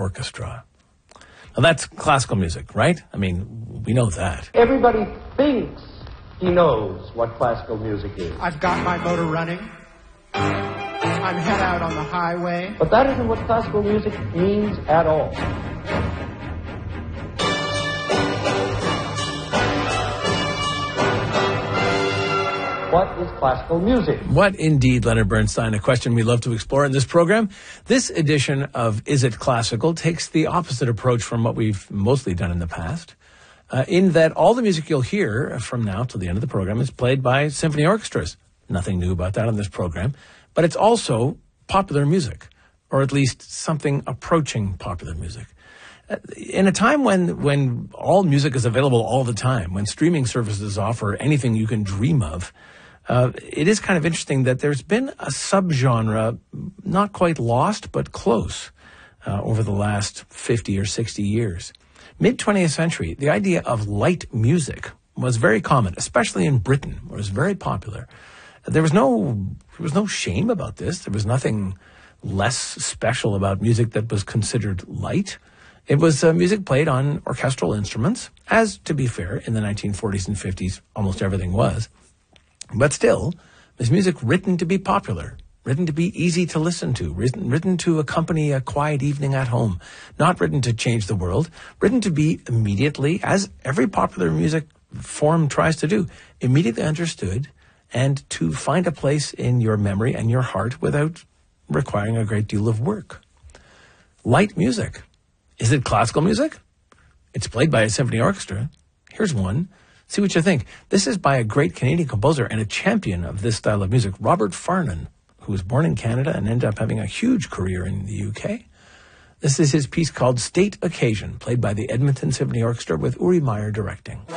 Orchestra. Now that's classical music, right? I mean, we know that. Everybody thinks he knows what classical music is. I've got my motor running. I'm head out on the highway. But that isn't what classical music means at all. What is classical music? What indeed, Leonard Bernstein, a question we love to explore in this program. This edition of Is It Classical takes the opposite approach from what we've mostly done in the past, in that all the music you'll hear from now till the end of the program is played by symphony orchestras. Nothing new about that on this program, but it's also popular music, or at least something approaching popular music. In a time when all music is available all the time, when streaming services offer anything you can dream of, it is kind of interesting that there's been a subgenre, not quite lost, but close, over the last 50 or 60 years. Mid-20th century, the idea of light music was very common, especially in Britain, where it was very popular. There was no shame about this. There was nothing less special about music that was considered light. It was music played on orchestral instruments, as, to be fair, in the 1940s and 50s, almost everything was. But still, it was music written to be popular, written to be easy to listen to, written to accompany a quiet evening at home, not written to change the world, written to be immediately, as every popular music form tries to do, immediately understood and to find a place in your memory and your heart without requiring a great deal of work. Light music. Is it classical music? It's played by a symphony orchestra. Here's one. See what you think. This is by a great Canadian composer and a champion of this style of music, Robert Farnon, who was born in Canada and ended up having a huge career in the UK. This is his piece called State Occasion, played by the Edmonton Symphony Orchestra with Uri Meyer directing.